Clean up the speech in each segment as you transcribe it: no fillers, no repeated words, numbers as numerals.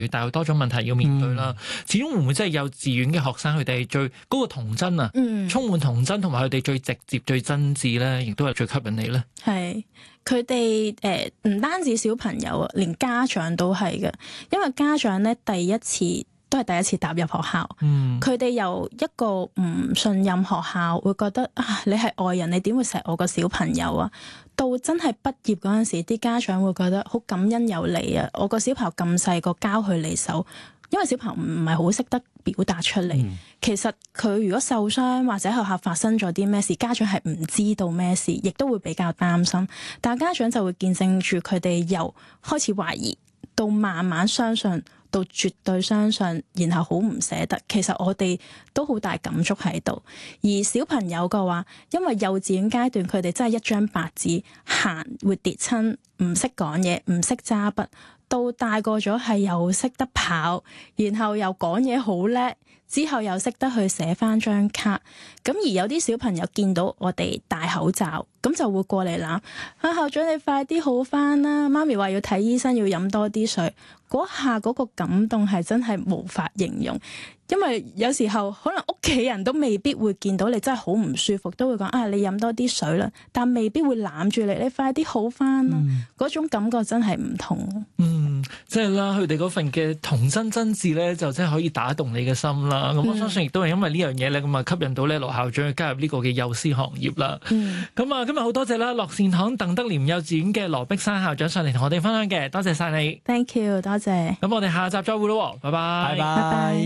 但有多種問題要面對啦。始終會唔會真係幼稚園嘅學生佢哋最嗰個童真啊，充滿童真，同埋佢哋最直接、最真摯咧，亦都係最吸引你咧。 係佢哋唔單止小朋友啊，連家長都係嘅，因為家長咧第一次踏入學校，佢哋由一個唔信任學校，會覺得啊，你係外人，你點會錫我個小朋友啊？到真係畢業嗰陣時，啲家長會覺得好感恩有你啊！我個小朋友咁細個交去你手，因為小朋友唔係好識得表達出嚟。其實佢如果受傷或者學校發生咗啲咩事，家長係唔知道咩事，亦都會比較擔心。但家長就會見證住佢哋由開始懷疑到慢慢相信，到絕對相信，然後好唔捨得。其實我哋都好大感觸喺度。而小朋友嘅話，因為幼稚園階段佢哋真係一張白紙，行會跌親，唔識講嘢，唔識揸筆，到大個咗係又識得跑，然後又講嘢好叻，之後又識得去寫翻張卡。咁而有啲小朋友見到我哋戴口罩，咁就會過嚟攬啊，校長你快啲好翻啦！媽咪話要睇醫生，要飲多啲水。嗰下嗰個感動係真係無法形容，因為有時候可能屋企人都未必會見到你真係好唔舒服，都會講啊，你飲多啲水啦，但未必會攬住你，你快啲好翻啦。嗰種感覺真係唔同。 即係啦，佢哋嗰份嘅童真真摯咧，就真係可以打動你嘅心啦。咁我相信亦都係因為呢樣嘢咧，咁啊吸引到咧羅校長去加入呢個嘅幼師行業啦。咁啊，今日好多謝啦，樂善堂鄧德廉幼稚園嘅羅碧珊校長上嚟同我哋分享嘅，多謝晒你。 Thank you， 多謝。 咁我哋下集再會咯，拜拜。 拜拜。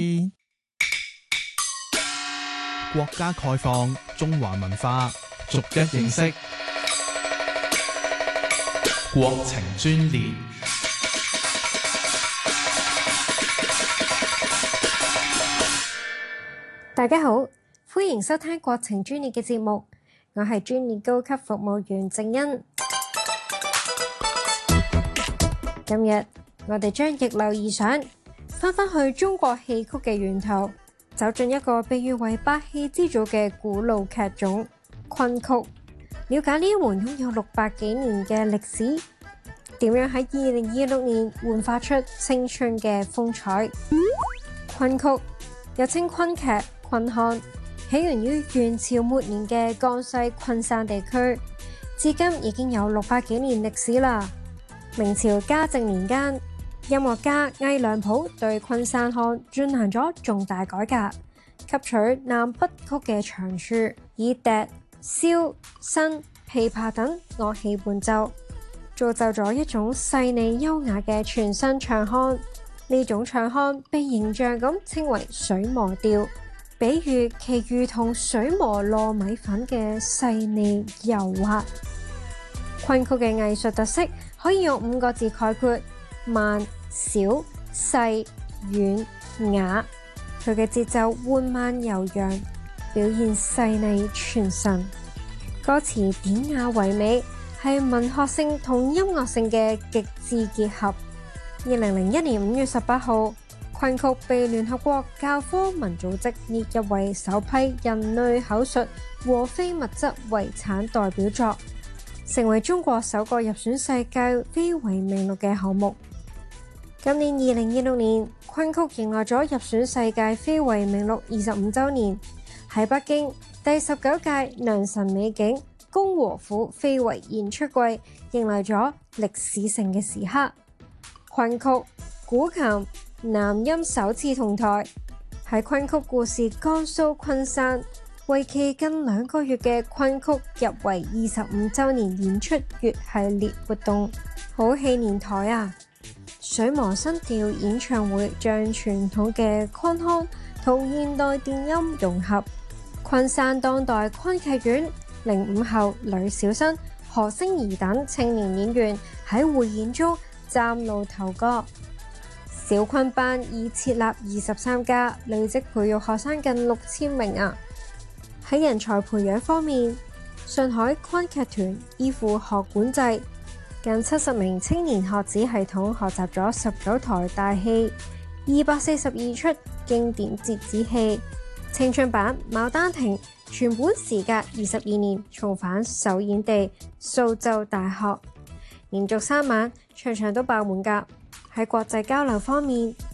國家概況，中華文化逐一認識。國情專列。 大家好，歡迎收聽國情專列嘅節目，我係專列高級服務員靜欣。今日我哋將逆流而上，翻返去中國戲曲嘅源頭，走進一個被譽為百戲之祖嘅古老劇種崑曲，了解呢一門擁有600幾年嘅歷史，點樣喺2026年煥發出青春嘅風采。崑曲又稱崑劇、崑漢，起源於元朝末年嘅江西昆山地區，至今已經有600幾年歷史啦。明朝嘉靖年間，音樂家魏良普對昆山漢進行咗重大改革，吸取南北曲嘅長處，以笛、簫、笙、琵琶等樂器伴奏，造就咗一種細膩優雅嘅全新唱腔。呢種唱腔被形象咁稱為水磨調，比喻其如同水磨糯米粉嘅細膩柔滑。崑曲嘅藝術特色可以用5個字概括：慢、小、細、軟、雅。佢嘅節奏緩慢悠揚，表現細膩傳神，歌詞典雅唯美，係文學性同音樂性嘅極致結合。2001年5月18號，崑曲被聯合國教科文組織列入為首批人類口述和非物質遺產代表作，成為中國首個入選世界非遺名錄嘅項目。今年2026年，崑曲迎來咗入選世界非遺名錄25週年，喺北京第19屆良辰美景恭和府非遺演出季迎來咗歷史性嘅時刻。崑曲、古琴、南音首次同台，喺崑曲故事江蘇昆山，為期近2個月嘅崑曲入圍25週年演出月系列活動，好戲連台啊！水磨新調演唱會將傳統嘅崑腔同現代電音融合。昆山當代崑劇院05後呂小生、何星怡等青年演員喺匯演中嶄露頭角。小崑班已設立23家，累積培育學生近6000名啊！喺人才培養方面，上海崑劇團依附學管制，近70名青年學子系統學習咗19台大戲、242出經典折子戲。青春版《牡丹亭》全本時隔22年重返首演地蘇州大學，連續3晚場場都爆滿㗎。 喺國際交流方面，